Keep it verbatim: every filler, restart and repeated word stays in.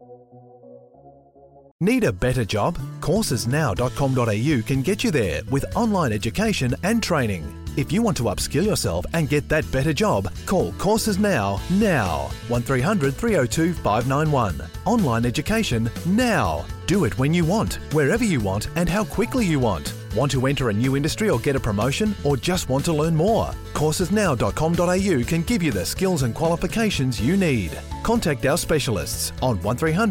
Need a better job? courses now dot com dot a u can get you there with online education and training. If you want to upskill yourself and get that better job, call Courses Now, now. one three hundred three oh two five nine one. Online education now. Do it when you want, wherever you want and how quickly you want. Want to enter a new industry or get a promotion, or just want to learn more? courses now dot com dot a u can give you the skills and qualifications you need. Contact our specialists on one three hundred